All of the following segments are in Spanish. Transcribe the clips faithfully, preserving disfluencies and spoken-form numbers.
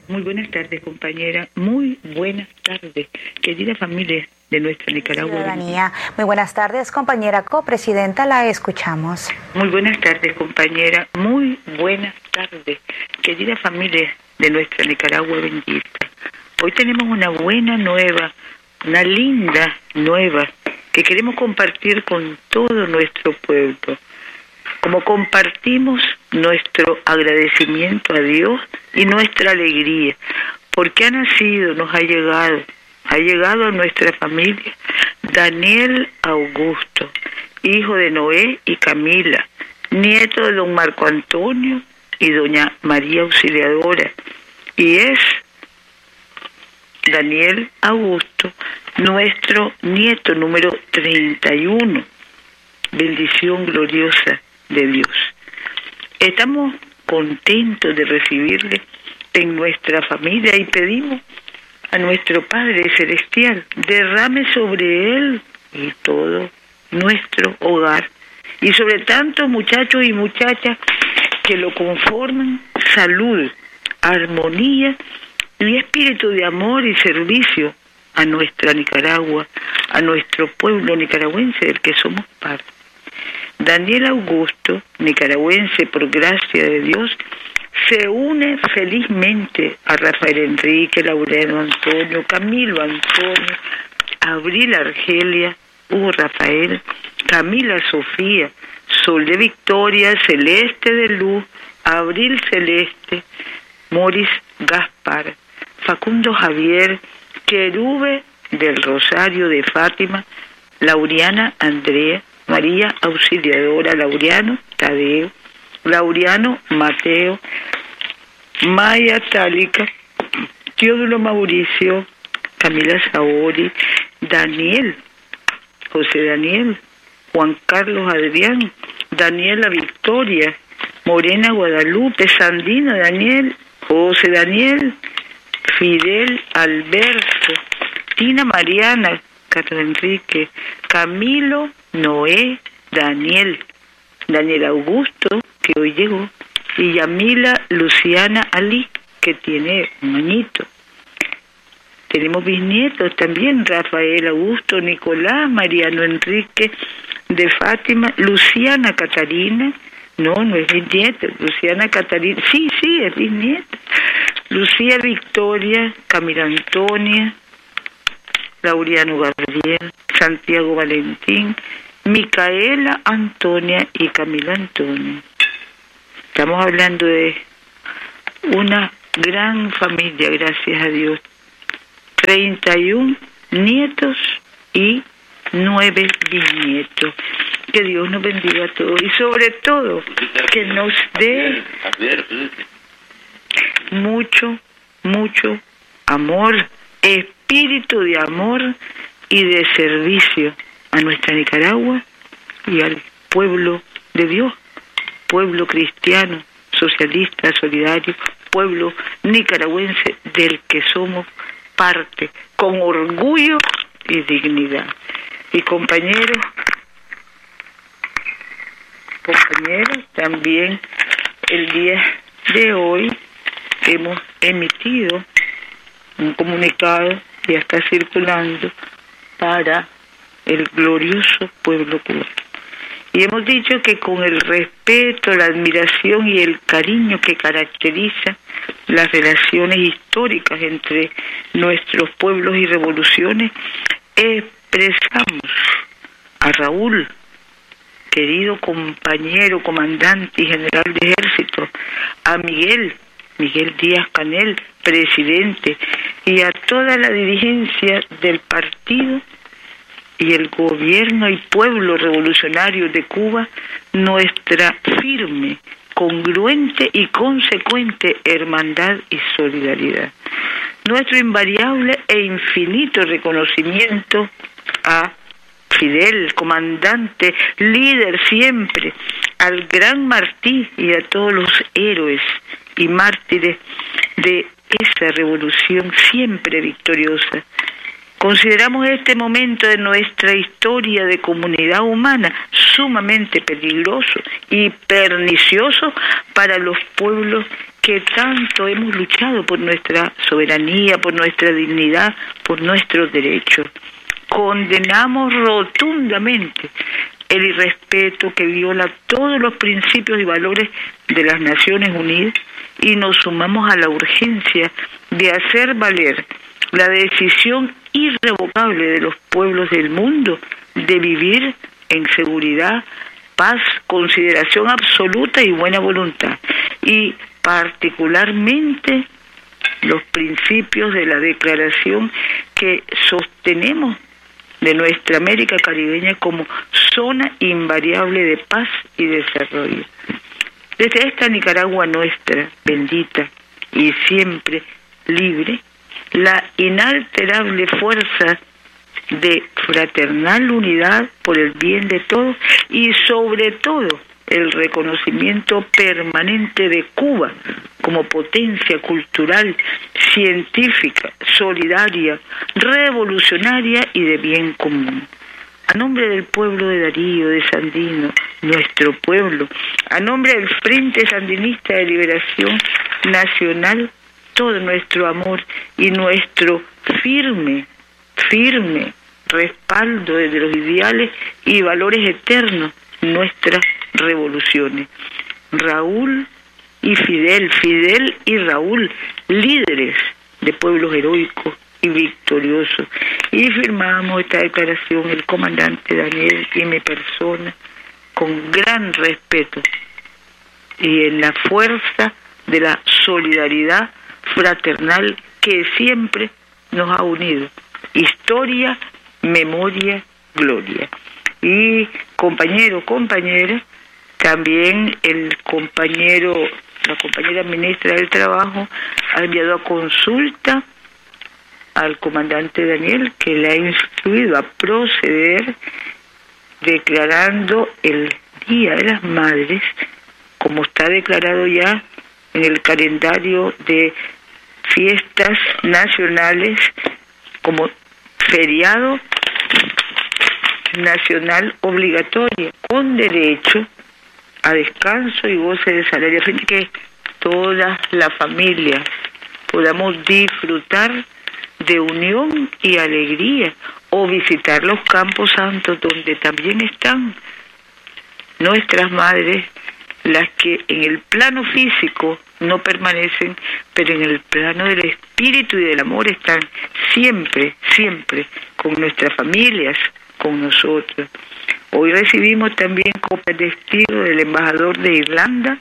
Muy buenas tardes, compañera. Muy buenas tardes, querida familia de nuestra Nicaragua. Ciudadanía. Muy buenas tardes, compañera copresidenta, la escuchamos. Muy buenas tardes, compañera. Muy buenas tardes, querida familia de nuestra Nicaragua bendita. Hoy tenemos una buena nueva, una linda nueva que queremos compartir con todo nuestro pueblo. Como compartimos nuestro agradecimiento a Dios y nuestra alegría, porque ha nacido, nos ha llegado, ha llegado a nuestra familia Daniel Augusto, hijo de Noé y Camila, nieto de don Marco Antonio y doña María Auxiliadora, y es Daniel Augusto, nuestro nieto número treinta y uno. Bendición gloriosa de Dios. Estamos contentos de recibirle en nuestra familia y pedimos a nuestro Padre Celestial derrame sobre él y todo nuestro hogar y sobre tantos muchachos y muchachas que lo conforman, salud, armonía y espíritu de amor y servicio a nuestra Nicaragua, a nuestro pueblo nicaragüense del que somos parte. Daniel Augusto, nicaragüense por gracia de Dios, se une felizmente a Rafael Enrique, Laureano Antonio, Camilo Antonio, Abril Argelia, Hugo Rafael, Camila Sofía, Sol de Victoria, Celeste de Luz, Abril Celeste, Moris Gaspar, Facundo Javier, Querube del Rosario de Fátima, Lauriana Andrea, María Auxiliadora, Laureano Tadeo, Laureano Mateo, Maya Tálica, Teodulo Mauricio, Camila Saori, Daniel, José Daniel, Juan Carlos Adrián, Daniela Victoria, Morena Guadalupe, Sandino Daniel, José Daniel, Fidel Alberto, Tina Mariana, Carlos Enrique, Camilo Noé, Daniel, Daniel Augusto, que hoy llegó, y Yamila Luciana Ali, que tiene un añito. Tenemos bisnietos también, Rafael Augusto, Nicolás, Mariano Enrique de Fátima, Luciana Catarina, no, no es bisnieta, Luciana Catarina, sí, sí, es bisnieta, Lucía Victoria, Camila Antonia, Laureano Gabriel, Santiago Valentín, Micaela Antonia y Camila Antonia. Estamos hablando de una gran familia, gracias a Dios. treinta y uno nietos y nueve bisnietos. Que Dios nos bendiga a todos y sobre todo que nos dé mucho, mucho amor, espíritu de amor y de servicio a nuestra Nicaragua y al pueblo de Dios, pueblo cristiano, socialista, solidario, pueblo nicaragüense del que somos parte, con orgullo y dignidad. Y compañeros, compañeros, también el día de hoy hemos emitido un comunicado, ya está circulando, para el glorioso pueblo cubano. Y hemos dicho que con el respeto, la admiración y el cariño que caracteriza las relaciones históricas entre nuestros pueblos y revoluciones, expresamos a Raúl, querido compañero, comandante y general de ejército, a Miguel, Miguel Díaz Canel, presidente, y a toda la dirigencia del partido y el gobierno y pueblo revolucionario de Cuba, nuestra firme, congruente y consecuente hermandad y solidaridad. Nuestro invariable e infinito reconocimiento a Fidel, comandante, líder siempre, al gran Martí y a todos los héroes y mártires de esa revolución siempre victoriosa. Consideramos este momento de nuestra historia de comunidad humana sumamente peligroso y pernicioso para los pueblos que tanto hemos luchado por nuestra soberanía, por nuestra dignidad, por nuestros derechos. Condenamos rotundamente el irrespeto que viola todos los principios y valores de las Naciones Unidas y nos sumamos a la urgencia de hacer valer la decisión irrevocable de los pueblos del mundo de vivir en seguridad, paz, consideración absoluta y buena voluntad, y particularmente los principios de la declaración que sostenemos de nuestra América caribeña como zona invariable de paz y desarrollo. Desde esta Nicaragua nuestra, bendita y siempre libre, la inalterable fuerza de fraternal unidad por el bien de todos y sobre todo el reconocimiento permanente de Cuba como potencia cultural, científica, solidaria, revolucionaria y de bien común. A nombre del pueblo de Darío, de Sandino, nuestro pueblo, a nombre del Frente Sandinista de Liberación Nacional, todo nuestro amor y nuestro firme, firme respaldo desde los ideales y valores eternos, nuestras revoluciones. Raúl y Fidel, Fidel y Raúl, líderes de pueblos heroicos y victoriosos. Y firmamos esta declaración el comandante Daniel y mi persona con gran respeto y en la fuerza de la solidaridad fraternal que siempre nos ha unido. Historia, memoria, gloria. Y compañero, compañera, también el compañero, la compañera ministra del Trabajo ha enviado a consulta al comandante Daniel, que le ha instruido a proceder declarando el Día de las Madres, como está declarado ya en el calendario de fiestas nacionales, como feriado nacional obligatorio, con derecho a descanso y goce de salario, a fin de que todas las familias podamos disfrutar de unión y alegría, o visitar los campos santos donde también están nuestras madres, las que en el plano físico no permanecen, pero en el plano del espíritu y del amor están siempre, siempre con nuestras familias, con nosotros. Hoy recibimos también copias de estilo del embajador de Irlanda,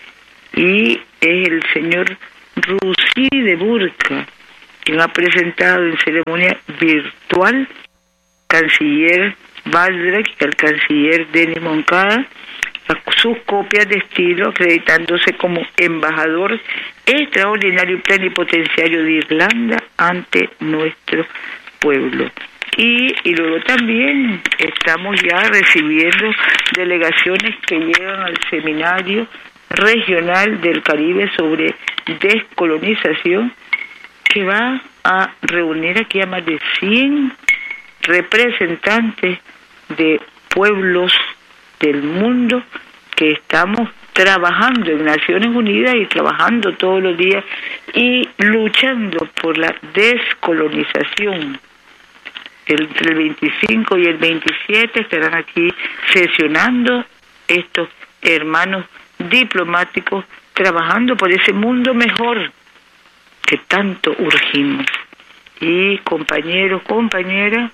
y es el señor Rusí de Burka, quien ha presentado en ceremonia virtual canciller Baldrek y al canciller Denis Moncada sus copias de estilo, acreditándose como embajador extraordinario y plenipotenciario de Irlanda ante nuestro pueblo. Y, y luego también estamos ya recibiendo delegaciones que llegan al Seminario Regional del Caribe sobre Descolonización, que va a reunir aquí a más de cien representantes de pueblos del mundo que estamos trabajando en Naciones Unidas y trabajando todos los días y luchando por la descolonización. Entre el veinticinco y el veintisiete estarán aquí sesionando estos hermanos diplomáticos trabajando por ese mundo mejor que tanto urgimos. Y compañeros, compañeras,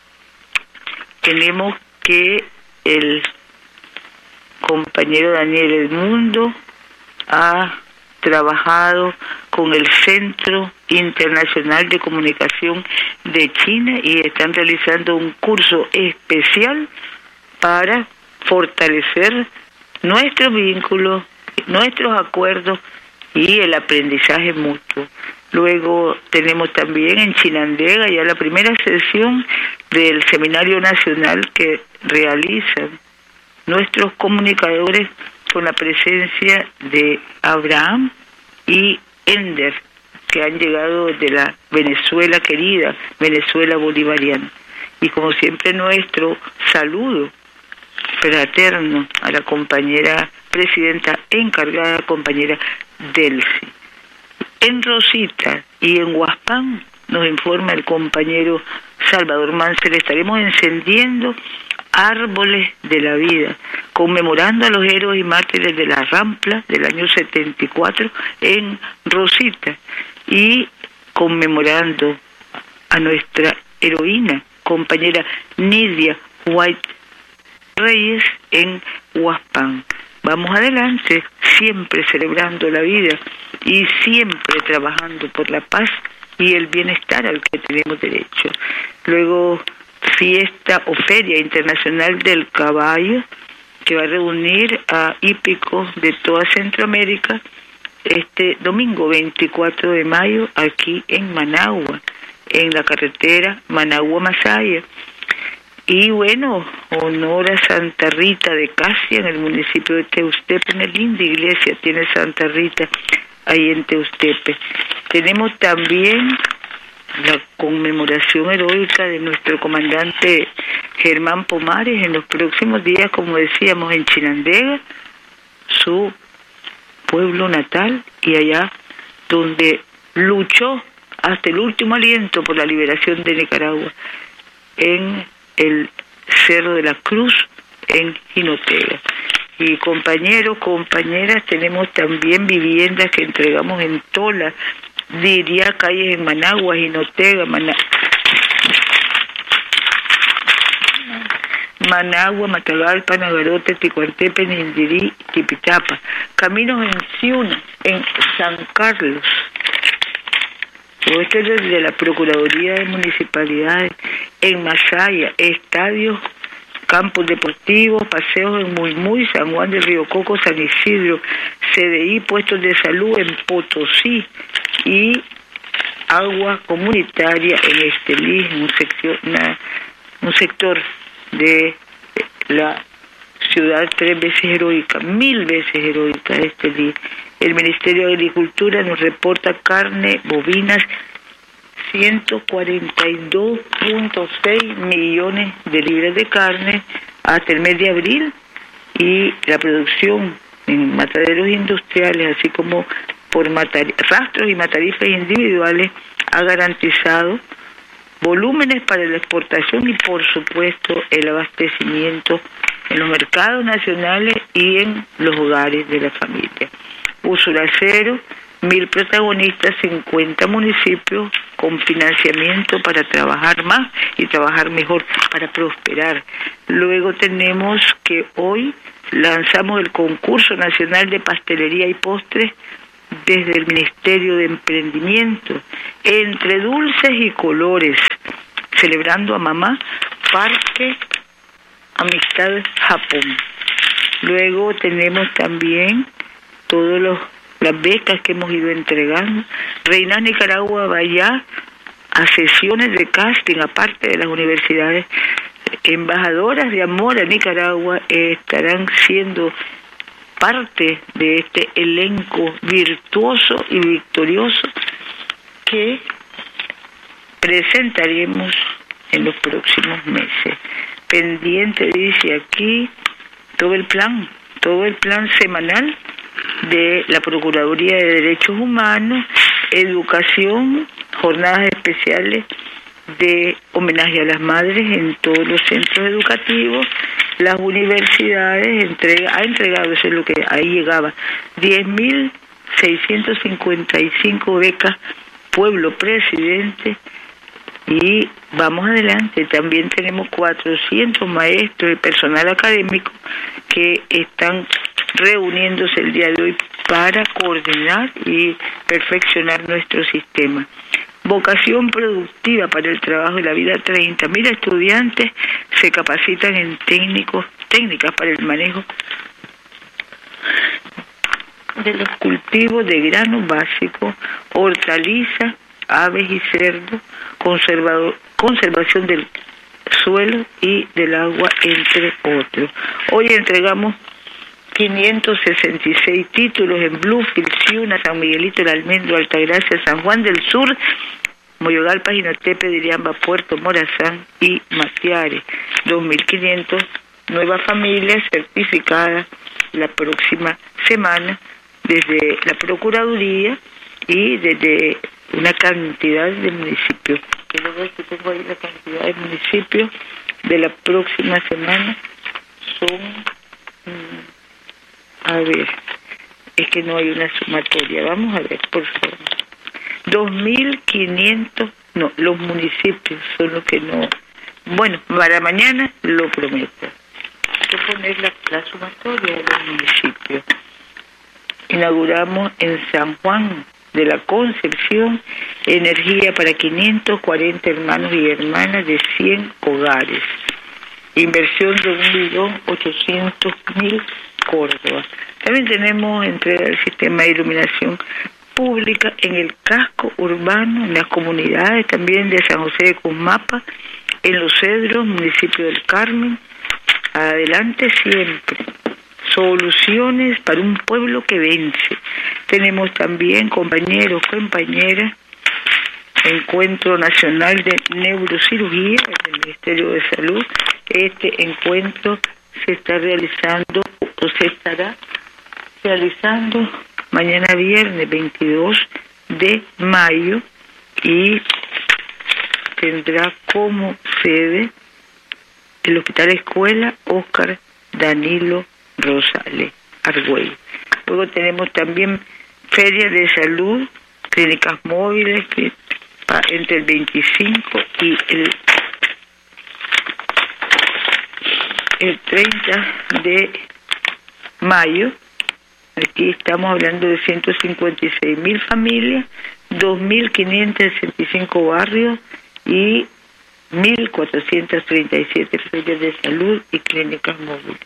tenemos que el compañero Daniel Edmundo ha trabajado con el Centro Internacional de Comunicación de China y están realizando un curso especial para fortalecer nuestros vínculos, nuestros acuerdos y el aprendizaje mutuo. Luego tenemos también en Chinandega ya la primera sesión del Seminario Nacional que realizan nuestros comunicadores con la presencia de Abraham y Ender, que han llegado de la Venezuela querida, Venezuela bolivariana. Y como siempre nuestro saludo fraterno a la compañera presidenta encargada, compañera Delcy. En Rosita y en Huaspán, nos informa el compañero Salvador Mansell, estaremos encendiendo árboles de la vida, conmemorando a los héroes y mártires de la Rampla del año setenta y cuatro en Rosita y conmemorando a nuestra heroína, compañera Nidia White Reyes en Huaspán. Vamos adelante, siempre celebrando la vida y siempre trabajando por la paz y el bienestar al que tenemos derecho. Luego, fiesta o Feria Internacional del Caballo, que va a reunir a hípicos de toda Centroamérica este domingo veinticuatro de mayo aquí en Managua, en la carretera Managua-Masaya. Y bueno, honor a Santa Rita de Casia en el municipio de Teustepe, una linda iglesia tiene Santa Rita ahí en Teustepe. Tenemos también la conmemoración heroica de nuestro comandante Germán Pomares en los próximos días, como decíamos, en Chinandega, su pueblo natal, y allá donde luchó hasta el último aliento por la liberación de Nicaragua, en el Cerro de la Cruz, en Jinotega. Y compañeros, compañeras, tenemos también viviendas que entregamos en Tola, diría calles en Managua, Jinotega, Mana... Managua, Matagalpa, Nagarote, Ticuantepe, Nindirí, Tipitapa. Caminos en Ciuna, en San Carlos. Todo esto es desde la Procuraduría de Municipalidades, en Masaya, estadios, campos deportivos, paseos en Muymuy, San Juan del Río Coco, San Isidro, C D I, puestos de salud en Potosí y agua comunitaria en Estelí, un sector, una, un sector de la ciudad tres veces heroica, mil veces heroica de Estelí. El Ministerio de Agricultura nos reporta carne bovinas, ciento cuarenta y dos punto seis millones de libras de carne hasta el mes de abril, y la producción en mataderos industriales, así como por matar- rastros y matarifas individuales, ha garantizado volúmenes para la exportación y, por supuesto, el abastecimiento en los mercados nacionales y en los hogares de la familia. Úrsula Cero, mil protagonistas, cincuenta municipios con financiamiento para trabajar más y trabajar mejor, para prosperar. Luego tenemos que hoy lanzamos el concurso nacional de pastelería y postres desde el Ministerio de Emprendimiento, entre dulces y colores, celebrando a mamá, Parque Amistad Japón. Luego tenemos también todos los las becas que hemos ido entregando. Reina Nicaragua va ya a sesiones de casting, aparte de las universidades. Embajadoras de amor a Nicaragua eh, estarán siendo parte de este elenco virtuoso y victorioso que presentaremos en los próximos meses. Pendiente, dice aquí, todo el plan, todo el plan semanal de la Procuraduría de Derechos Humanos, educación, jornadas especiales de homenaje a las madres en todos los centros educativos, las universidades, entrega, ha entregado, eso es lo que ahí llegaba, diez mil seiscientas cincuenta y cinco becas Pueblo Presidente, y vamos adelante. También tenemos cuatrocientos maestros y personal académico que están reuniéndose el día de hoy para coordinar y perfeccionar nuestro sistema. Vocación productiva para el trabajo y la vida, treinta mil estudiantes se capacitan en técnicos, técnicas para el manejo de los cultivos de grano básico, hortalizas, aves y cerdos, conservador, conservación del suelo y del agua, entre otros. Hoy entregamos quinientos sesenta y seis títulos en Bluefield, Ciuna, San Miguelito, El Almendro, Altagracia, San Juan del Sur, Moyogalpa, Jinotepe, Diriamba, Puerto Morazán y Matiare. dos mil quinientos nuevas familias certificadas la próxima semana desde la Procuraduría y desde una cantidad de municipios. Quiero ver si tengo ahí la cantidad de municipios de la próxima semana. Son, a ver, es que no hay una sumatoria. Vamos a ver, por favor. dos mil quinientos, no, los municipios son los que no. Bueno, para mañana lo prometo. Hay que poner la, la sumatoria de los municipios. Inauguramos en San Juan de la Concepción energía para quinientos cuarenta hermanos y hermanas de cien hogares. Inversión de un millón ochocientos mil Córdoba. También tenemos entrega del sistema de iluminación pública en el casco urbano, en las comunidades también de San José de Cusmapa, en Los Cedros, municipio del Carmen. Adelante siempre. Soluciones para un pueblo que vence. Tenemos también, compañeros, compañeras, Encuentro Nacional de Neurocirugía del Ministerio de Salud. Este encuentro se está realizando o se estará realizando mañana viernes veintidós de mayo y tendrá como sede el Hospital Escuela Óscar Danilo Rosales Argüey. Luego tenemos también ferias de salud, clínicas móviles que entre el veinticinco y el, el treinta de mayo. Aquí estamos hablando de ciento cincuenta y seis mil familias, dos mil quinientos sesenta y cinco barrios y mil cuatrocientas treinta y siete ferias de salud y clínicas móviles.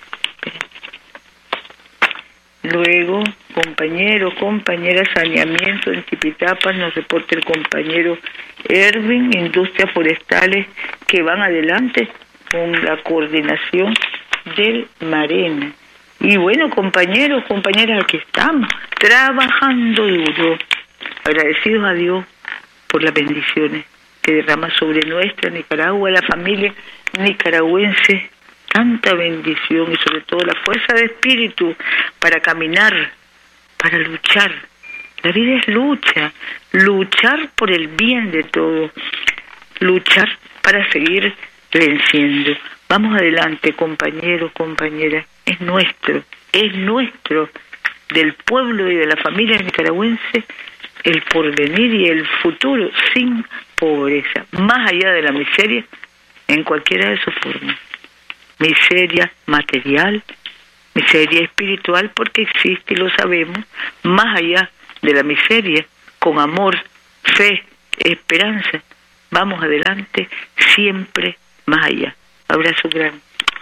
Luego, compañeros, compañeras, saneamiento en Tipitapas, nos reporta el compañero Erwin, industrias forestales que van adelante con la coordinación del Marena. Y bueno, compañeros, compañeras, aquí estamos, trabajando duro, agradecidos a Dios por las bendiciones que derrama sobre nuestra Nicaragua, la familia nicaragüense, tanta bendición y sobre todo la fuerza de espíritu para caminar, para luchar. La vida es lucha, luchar por el bien de todos, luchar para seguir venciendo. Vamos adelante, compañeros, compañeras, es nuestro, es nuestro, del pueblo y de la familia nicaragüense, el porvenir y el futuro sin pobreza, más allá de la miseria en cualquiera de sus formas. Miseria material, miseria espiritual, porque existe y lo sabemos, más allá de la miseria, con amor, fe, esperanza, vamos adelante, siempre más allá. Abrazo grande.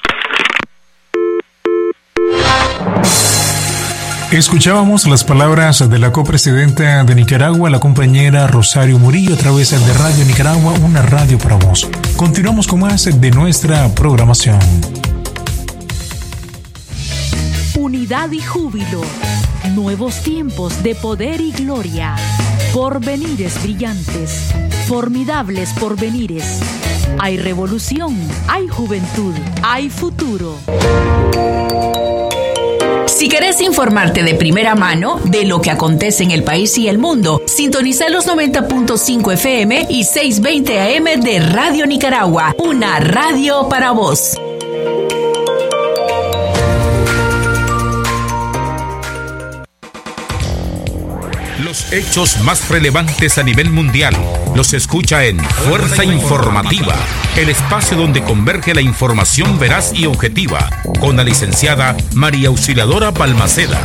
Escuchábamos las palabras de la copresidenta de Nicaragua, la compañera Rosario Murillo, a través de Radio Nicaragua, una radio para vos. Continuamos con más de nuestra programación. Unidad y júbilo. Nuevos tiempos de poder y gloria. Porvenires brillantes. Formidables porvenires. Hay revolución, hay juventud, hay futuro. Si querés informarte de primera mano de lo que acontece en el país y el mundo, sintoniza los noventa punto cinco F M y seiscientos veinte A M de Radio Nicaragua, una radio para vos. Los hechos más relevantes a nivel mundial los escucha en Fuerza Informativa, el espacio donde converge la información veraz y objetiva, con la licenciada María Auxiliadora Balmaceda.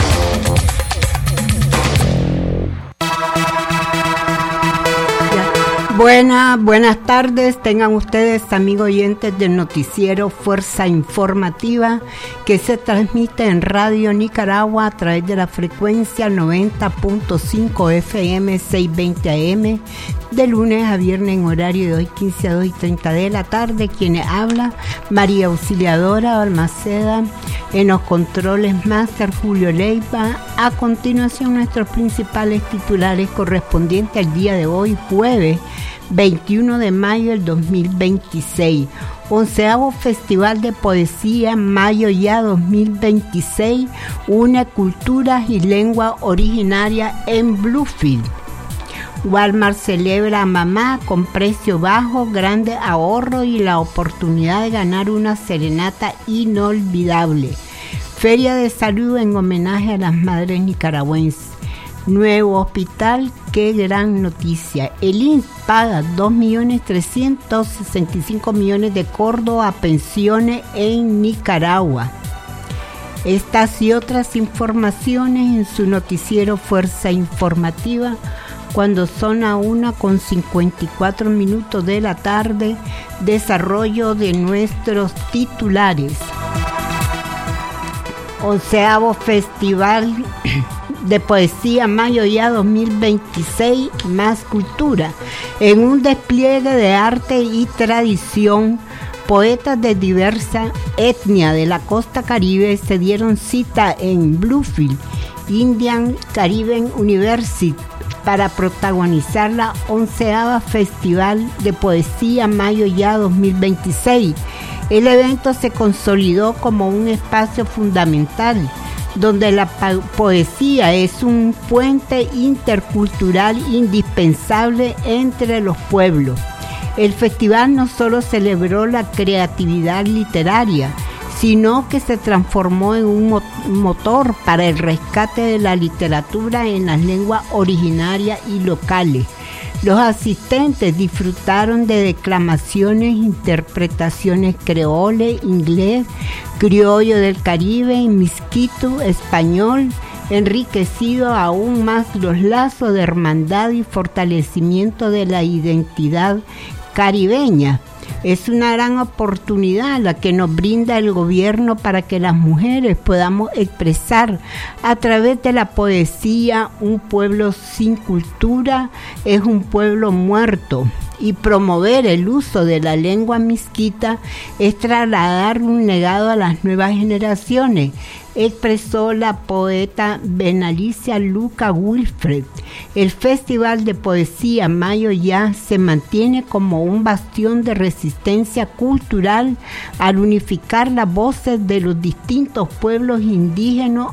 Buenas, buenas tardes, tengan ustedes, amigos oyentes del noticiero Fuerza Informativa, que se transmite en Radio Nicaragua a través de la frecuencia noventa punto cinco F M, seiscientos veinte A M, de lunes a viernes en horario de hoy quince a dos y treinta de la tarde. Quienes habla, María Auxiliadora Balmaceda, en los controles Máster Julio Leiva. A continuación, nuestros principales titulares correspondientes al día de hoy, jueves veintiuno de mayo del dos mil veintiséis. Onceavo Festival de Poesía, mayo ya dos mil veintiséis, une culturas y lengua originaria en Bluefield. Walmart celebra a mamá con precio bajo, grande ahorro y la oportunidad de ganar una serenata inolvidable. Feria de salud en homenaje a las madres nicaragüenses. Nuevo hospital, qué gran noticia. El I N S paga dos millones trescientos sesenta y cinco millones de Córdoba a pensiones en Nicaragua. Estas y otras informaciones en su noticiero Fuerza Informativa, cuando son a una con cincuenta y cuatro minutos de la tarde. Desarrollo de nuestros titulares. Onceavo Festival de Poesía Mayo ya dos mil veintiséis, más cultura. En un despliegue de arte y tradición, poetas de diversa etnia de la costa caribe se dieron cita en Bluefield Indian Caribbean University para protagonizar la onceava Festival de Poesía Mayo ya dos mil veintiséis. El evento se consolidó como un espacio fundamental donde la poesía es un puente intercultural indispensable entre los pueblos. El festival no solo celebró la creatividad literaria, sino que se transformó en un motor para el rescate de la literatura en las lenguas originarias y locales. Los asistentes disfrutaron de declamaciones, interpretaciones creole, inglés, criollo del Caribe, misquito, español, enriquecido aún más los lazos de hermandad y fortalecimiento de la identidad caribeña. Es una gran oportunidad la que nos brinda el gobierno para que las mujeres podamos expresar a través de la poesía. Un pueblo sin cultura es un pueblo muerto, y promover el uso de la lengua misquita es trasladar un legado a las nuevas generaciones, expresó la poeta Benalicia Luca Wilfred. El Festival de Poesía Mayo ya se mantiene como un bastión de resistencia cultural al unificar las voces de los distintos pueblos indígenas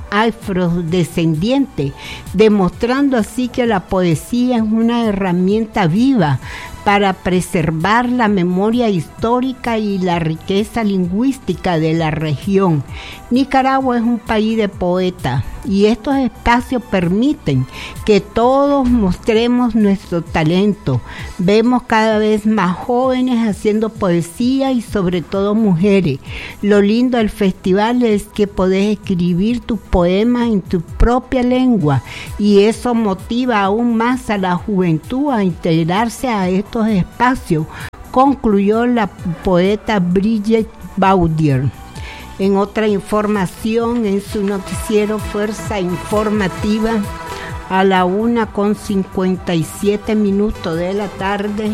afrodescendientes, demostrando así que la poesía es una herramienta viva para preservar la memoria histórica y la riqueza lingüística de la región. Nicaragua es un país de poetas y estos espacios permiten que todos mostremos nuestro talento. Vemos cada vez más jóvenes haciendo poesía y sobre todo mujeres. Lo lindo del festival es que podés escribir tus poemas en tu propia lengua y eso motiva aún más a la juventud a integrarse a estos espacios, concluyó la poeta Bridget Baudier. En otra información, en su noticiero Fuerza Informativa, a la una con cincuenta y siete minutos de la tarde.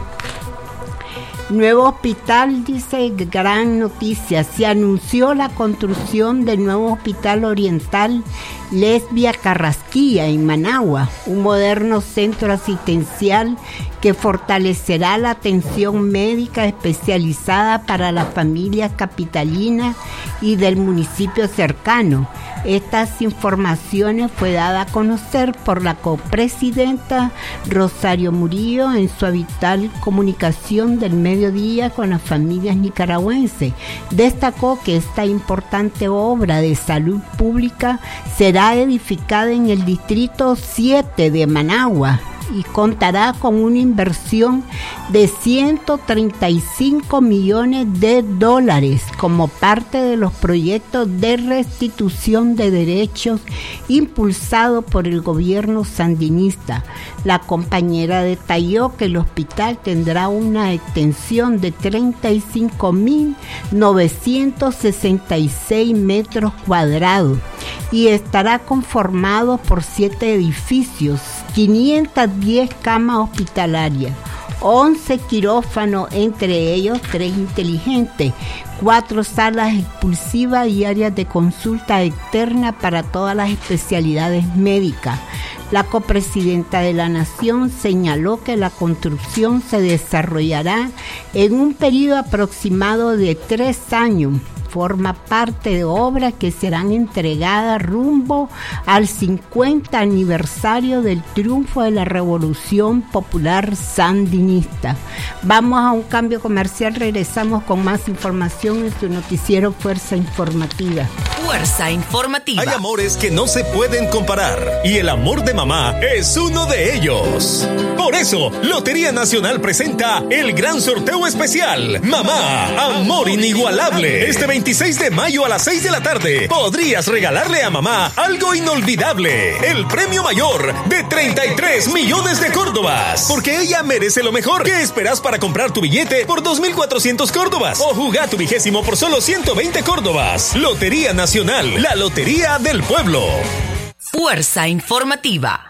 Nuevo hospital, dice, gran noticia. Se anunció la construcción del nuevo hospital oriental Lesbia Carrasquilla en Managua, un moderno centro asistencial que fortalecerá la atención médica especializada para las familias capitalinas y del municipio cercano. Estas informaciones fue dada a conocer por la copresidenta Rosario Murillo en su habitual comunicación del mediodía con las familias nicaragüenses. Destacó que esta importante obra de salud pública será edificada en el distrito siete de Managua y contará con una inversión de ciento treinta y cinco millones de dólares como parte de los proyectos de restitución de derechos impulsados por el gobierno sandinista. La compañera detalló que el hospital tendrá una extensión de treinta y cinco mil novecientos sesenta y seis metros cuadrados y estará conformado por siete edificios, quinientas diez camas hospitalarias, once quirófanos, entre ellos tres inteligentes, cuatro salas expulsivas y áreas de consulta externa para todas las especialidades médicas. La copresidenta de la Nación señaló que la construcción se desarrollará en un periodo aproximado de tres años. Forma parte de obras que serán entregadas rumbo al cincuenta aniversario del triunfo de la Revolución Popular Sandinista. Vamos a un cambio comercial, regresamos con más información en su noticiero Fuerza Informativa. Fuerza Informativa. Hay amores que no se pueden comparar y el amor de mamá es uno de ellos. Por eso, Lotería Nacional presenta el gran sorteo especial Mamá, Amor Inigualable. Este veintiséis de mayo a las seis de la tarde podrías regalarle a mamá algo inolvidable. El premio mayor de treinta y tres millones de córdobas. Porque ella merece lo mejor. ¿Qué esperas para comprar tu billete por dos mil cuatrocientos córdobas? O jugar tu vigésimo por solo ciento veinte córdobas. Lotería Nacional, la lotería del pueblo. Fuerza Informativa.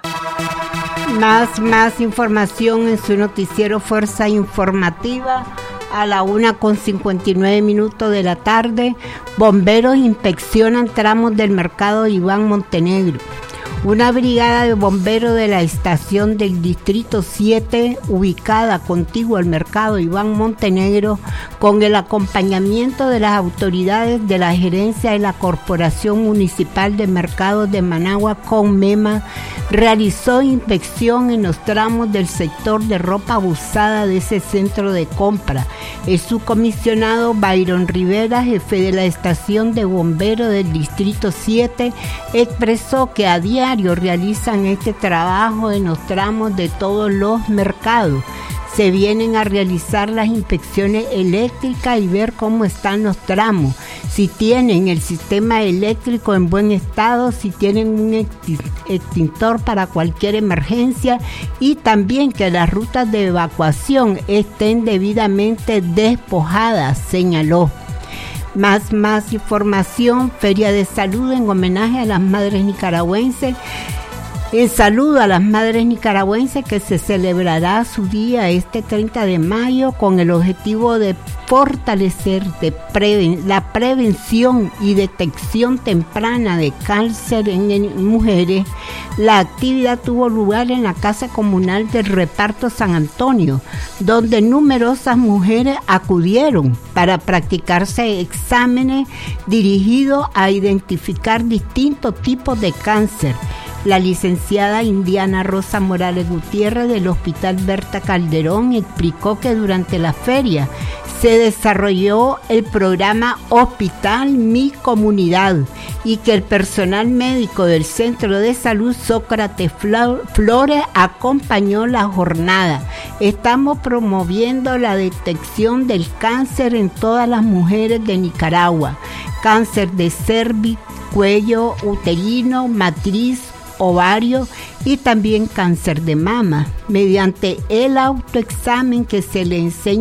Más, más información en su noticiero Fuerza Informativa. A la una con cincuenta y nueve minutos de la tarde, bomberos inspeccionan tramos del mercado Iván Montenegro. Una brigada de bomberos de la estación del Distrito siete, ubicada contigua al mercado Iván Montenegro, con el acompañamiento de las autoridades de la gerencia de la Corporación Municipal de Mercados de Managua, CONMEMA, realizó inspección en los tramos del sector de ropa usada de ese centro de compra. El subcomisionado Byron Rivera, jefe de la estación de bomberos del Distrito siete, expresó que a diario realizan este trabajo en los tramos de todos los mercados. Se vienen a realizar las inspecciones eléctricas y ver cómo están los tramos, si tienen el sistema eléctrico en buen estado, si tienen un extintor para cualquier emergencia y también que las rutas de evacuación estén debidamente despojadas, señaló. Más, más información, Feria de Salud en homenaje a las madres nicaragüenses. En saludo a las madres nicaragüenses, que se celebrará su día este treinta de mayo con el objetivo de fortalecer de preven- la prevención y detección temprana de cáncer en, en mujeres. La actividad tuvo lugar en la Casa Comunal del Reparto San Antonio, donde numerosas mujeres acudieron para practicarse exámenes dirigidos a identificar distintos tipos de cáncer. La licenciada Indiana Rosa Morales Gutiérrez del Hospital Berta Calderón explicó que durante la feria se desarrolló el programa Hospital Mi Comunidad y que el personal médico del Centro de Salud Sócrates Flores acompañó la jornada. Estamos promoviendo la detección del cáncer en todas las mujeres de Nicaragua. Cáncer de cervix, cuello uterino, matriz, ovario y también cáncer de mama, mediante el autoexamen que se le enseña